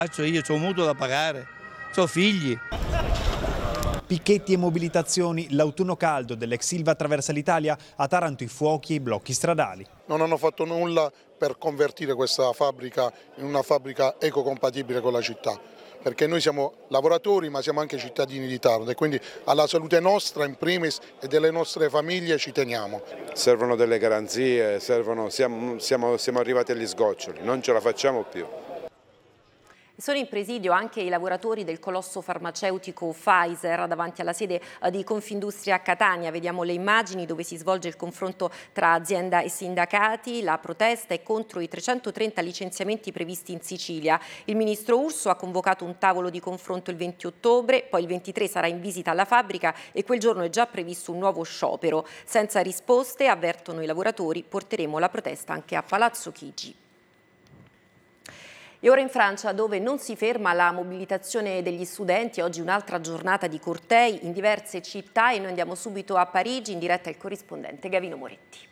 Io ho un mutuo da pagare, ho figli. Picchetti e mobilitazioni, l'autunno caldo dell'ex Ilva attraversa l'Italia, a Taranto i fuochi e i blocchi stradali. Non hanno fatto nulla per convertire questa fabbrica in una fabbrica ecocompatibile con la città, perché noi siamo lavoratori ma siamo anche cittadini di Taranto e quindi alla salute nostra in primis e delle nostre famiglie ci teniamo. Servono delle garanzie, siamo arrivati agli sgoccioli, non ce la facciamo più. Sono in presidio anche i lavoratori del colosso farmaceutico Pfizer davanti alla sede di Confindustria a Catania. Vediamo le immagini dove si svolge il confronto tra azienda e sindacati. La protesta è contro i 330 licenziamenti previsti in Sicilia. Il ministro Urso ha convocato un tavolo di confronto il 20 ottobre, poi il 23 sarà in visita alla fabbrica e quel giorno è già previsto un nuovo sciopero. Senza risposte, avvertono i lavoratori, porteremo la protesta anche a Palazzo Chigi. E ora in Francia, dove non si ferma la mobilitazione degli studenti, oggi un'altra giornata di cortei in diverse città e noi andiamo subito a Parigi in diretta il corrispondente Gavino Moretti.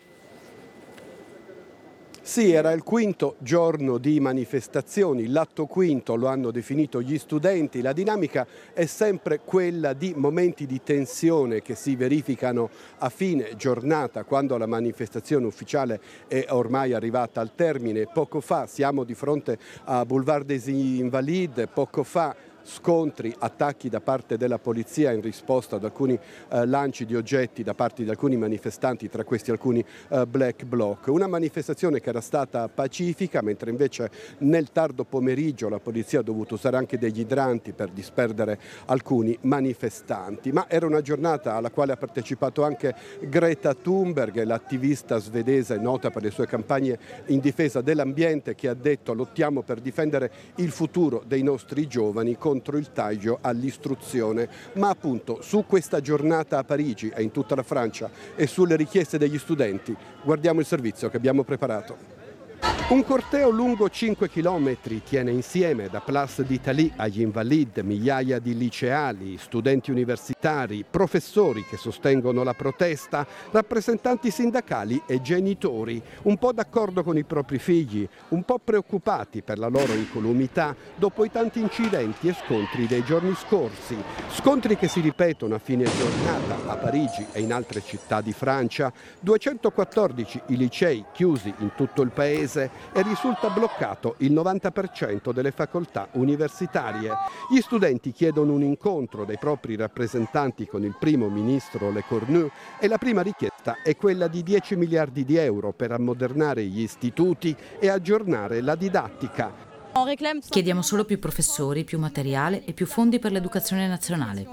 Sì, era il quinto giorno di manifestazioni, l'atto quinto lo hanno definito gli studenti, la dinamica è sempre quella di momenti di tensione che si verificano a fine giornata quando la manifestazione ufficiale è ormai arrivata al termine. Poco fa siamo di fronte a Boulevard des Invalides, poco fa scontri, attacchi da parte della polizia in risposta ad alcuni lanci di oggetti da parte di alcuni manifestanti, tra questi alcuni black bloc. Una manifestazione che era stata pacifica, mentre invece nel tardo pomeriggio la polizia ha dovuto usare anche degli idranti per disperdere alcuni manifestanti. Ma era una giornata alla quale ha partecipato anche Greta Thunberg, l'attivista svedese nota per le sue campagne in difesa dell'ambiente, che ha detto: lottiamo per difendere il futuro dei nostri giovani contro il taglio all'istruzione. Ma appunto su questa giornata a Parigi e in tutta la Francia e sulle richieste degli studenti guardiamo il servizio che abbiamo preparato. Un corteo lungo 5 chilometri tiene insieme da Place d'Italie agli Invalides migliaia di liceali, studenti universitari, professori che sostengono la protesta, rappresentanti sindacali e genitori, un po' d'accordo con i propri figli, un po' preoccupati per la loro incolumità dopo i tanti incidenti e scontri dei giorni scorsi. Scontri che si ripetono a fine giornata a Parigi e in altre città di Francia. 214 i licei chiusi in tutto il paese e risulta bloccato il 90% delle facoltà universitarie. Gli studenti chiedono un incontro dei propri rappresentanti con il primo ministro Lecornu e la prima richiesta è quella di 10 miliardi di euro per ammodernare gli istituti e aggiornare la didattica. Chiediamo solo più professori, più materiale e più fondi per l'educazione nazionale.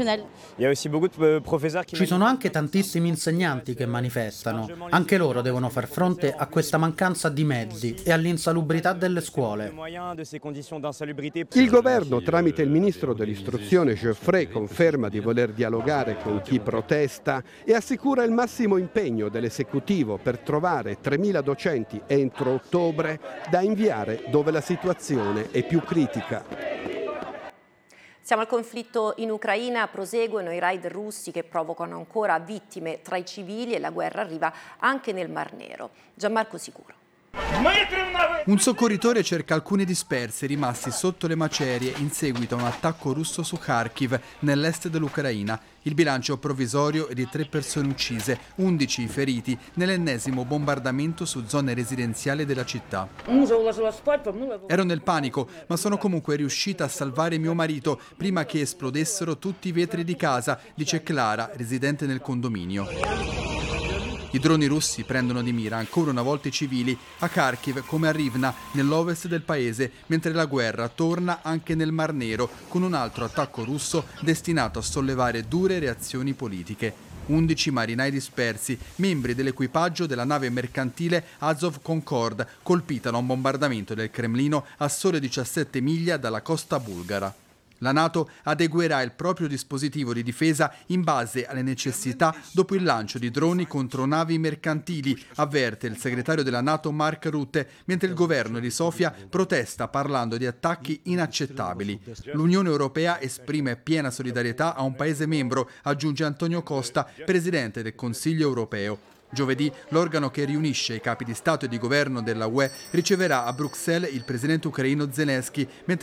Ci sono anche tantissimi insegnanti che manifestano. Anche loro devono far fronte a questa mancanza di mezzi e all'insalubrità delle scuole. Il governo, tramite il ministro dell'istruzione Geoffrey, conferma di voler dialogare con chi protesta e assicura il massimo impegno dell'esecutivo per trovare 3.000 docenti entro ottobre da inviare dove la situazione è più critica. Siamo al conflitto in Ucraina, proseguono i raid russi che provocano ancora vittime tra i civili e la guerra arriva anche nel Mar Nero. Gianmarco Sicuro. Un soccorritore cerca alcuni dispersi rimasti sotto le macerie in seguito a un attacco russo su Kharkiv, nell'est dell'Ucraina. Il bilancio provvisorio è di 3 persone uccise, 11 i feriti nell'ennesimo bombardamento su zone residenziali della città. Ero nel panico, ma sono comunque riuscita a salvare mio marito prima che esplodessero tutti i vetri di casa, dice Clara, residente nel condominio. I droni russi prendono di mira ancora una volta i civili a Kharkiv come a Rivna, nell'ovest del paese, mentre la guerra torna anche nel Mar Nero con un altro attacco russo destinato a sollevare dure reazioni politiche. 11 marinai dispersi, membri dell'equipaggio della nave mercantile Azov Concord, colpita da un bombardamento del Cremlino a sole 17 miglia dalla costa bulgara. La NATO adeguerà il proprio dispositivo di difesa in base alle necessità dopo il lancio di droni contro navi mercantili, avverte il segretario della NATO Mark Rutte, mentre il governo di Sofia protesta parlando di attacchi inaccettabili. L'Unione Europea esprime piena solidarietà a un paese membro, aggiunge Antonio Costa, presidente del Consiglio europeo. Giovedì l'organo che riunisce i capi di Stato e di governo della UE riceverà a Bruxelles il presidente ucraino Zelensky, mentre